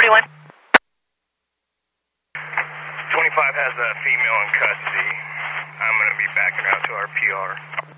1041. 25 has a female in custody. I'm going to be backing out to our PR.